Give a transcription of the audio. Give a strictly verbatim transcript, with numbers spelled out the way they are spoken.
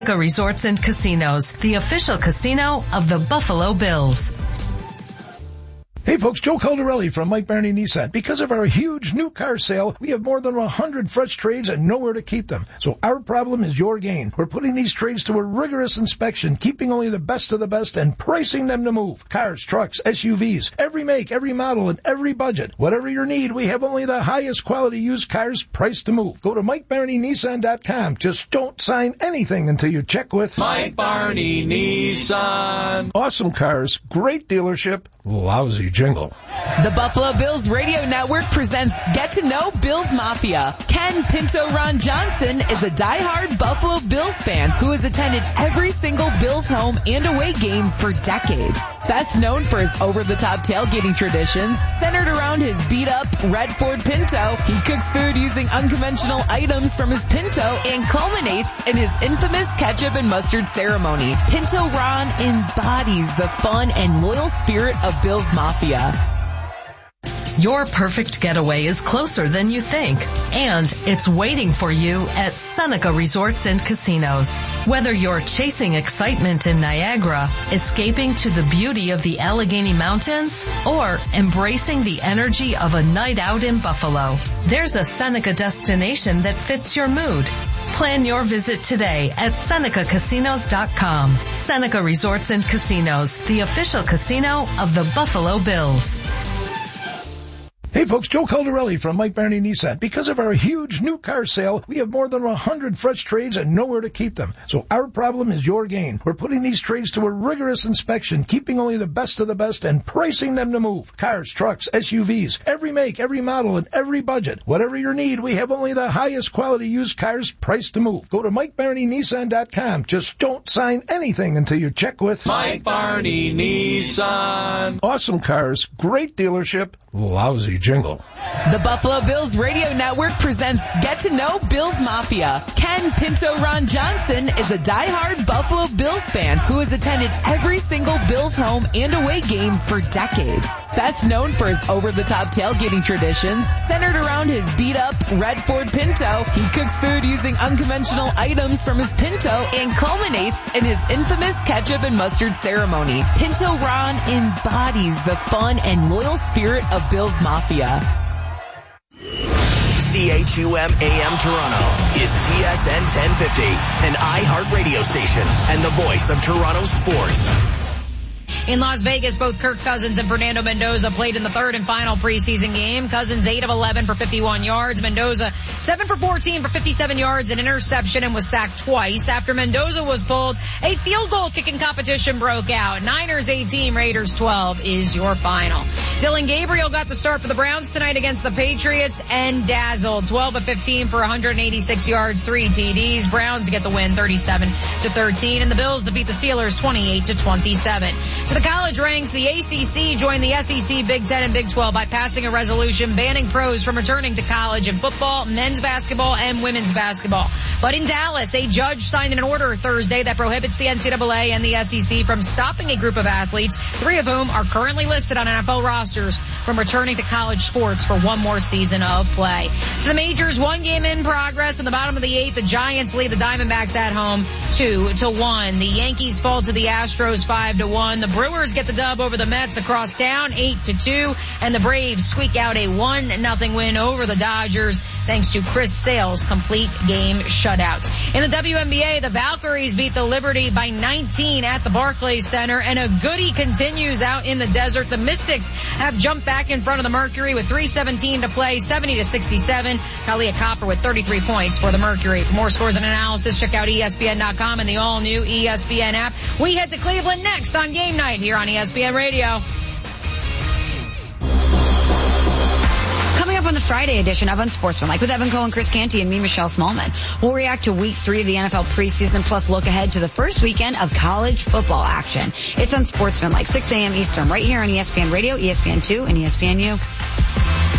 Resorts and Casinos, the official casino of the Buffalo Bills. Hey folks, Joe Caldarelli from Mike Barney Nissan. Because of our huge new car sale, we have more than one hundred fresh trades and nowhere to keep them. So our problem is your gain. We're putting these trades to a rigorous inspection, keeping only the best of the best and pricing them to move. Cars, trucks, S U Vs, every make, every model, and every budget. Whatever your need, we have only the highest quality used cars priced to move. Go to Mike Barney Nissan dot com. Just don't sign anything until you check with Mike Barney Nissan. Awesome cars, great dealership, lousy jingle. The Buffalo Bills Radio Network presents Get to Know Bills Mafia. Ken Pinto Ron Johnson is a diehard Buffalo Bills fan who has attended every single Bills home and away game for decades. Best known for his over-the-top tailgating traditions, centered around his beat-up red Ford Pinto, he cooks food using unconventional items from his Pinto and culminates in his infamous ketchup and mustard ceremony. Pinto Ron embodies the fun and loyal spirit of Bills Mafia. Your perfect getaway is closer than you think, and it's waiting for you at Seneca Resorts and Casinos. Whether you're chasing excitement in Niagara, escaping to the beauty of the Allegheny Mountains, or embracing the energy of a night out in Buffalo, there's a Seneca destination that fits your mood. Plan your visit today at Seneca Casinos dot com. Seneca Resorts and Casinos, the official casino of the Buffalo Bills. Hey folks, Joe Caldarelli from Mike Barney Nissan. Because of our huge new car sale, we have more than one hundred fresh trades and nowhere to keep them. So our problem is your gain. We're putting these trades to a rigorous inspection, keeping only the best of the best and pricing them to move. Cars, trucks, S U Vs, every make, every model, and every budget. Whatever your need, we have only the highest quality used cars priced to move. Go to Mike Barney Nissan dot com. Just don't sign anything until you check with Mike Barney Nissan. Awesome cars, great dealership, lousy jingle. The Buffalo Bills Radio Network presents Get to Know Bills Mafia. Ken Pinto Ron Johnson is a diehard Buffalo Bills fan who has attended every single Bills home and away game for decades. Best known for his over-the-top tailgating traditions, centered around his beat-up red Ford Pinto, he cooks food using unconventional items from his Pinto and culminates in his infamous ketchup and mustard ceremony. Pinto Ron embodies the fun and loyal spirit of Bills Mafia. C H U M A M Toronto is T S N ten fifty, an iHeart radio station and the voice of Toronto sports. In Las Vegas, both Kirk Cousins and Fernando Mendoza played in the third and final preseason game. Cousins eight of eleven for fifty-one yards. Mendoza seven for fourteen for fifty-seven yards, an interception, and was sacked twice. After Mendoza was pulled, a field goal kicking competition broke out. Niners eighteen, Raiders twelve is your final. Dylan Gabriel got the start for the Browns tonight against the Patriots and dazzled. twelve of fifteen for one hundred eighty-six yards, three T Ds. Browns get the win thirty-seven to thirteen, and the Bills defeat the Steelers twenty-eight to twenty-seven. To the college ranks, the A C C joined the S E C, Big Ten, and Big twelve by passing a resolution banning pros from returning to college in football, men's basketball, and women's basketball. But in Dallas, a judge signed an order Thursday that prohibits the N C double A and the S E C from stopping a group of athletes, three of whom are currently listed on N F L rosters, from returning to college sports for one more season of play. To the majors, one game in progress. In the bottom of the eighth, the Giants lead the Diamondbacks at home two to one. The Yankees fall to the Astros five to one. The Brewers get the dub over the Mets across town eight to two, and the Braves squeak out a one nothing win over the Dodgers thanks to Chris Sale's complete game shutout. In the W N B A, the Valkyries beat the Liberty by nineteen at the Barclays Center, and a goodie continues out in the desert. The Mystics have jumped back in front of the Mercury with three seventeen to play, seventy to sixty-seven. Kalia Copper with thirty-three points for the Mercury. For more scores and analysis, check out E S P N dot com and the all-new E S P N app. We head to Cleveland next on Game Night here on E S P N Radio. Coming up on the Friday edition of Unsportsmanlike with Evan Cohen, Chris Canty, and me, Michelle Smallman. We'll react to week three of the N F L preseason, plus look ahead to the first weekend of college football action. It's Unsportsmanlike, six a.m. Eastern, right here on E S P N Radio, E S P N two, and E S P N U.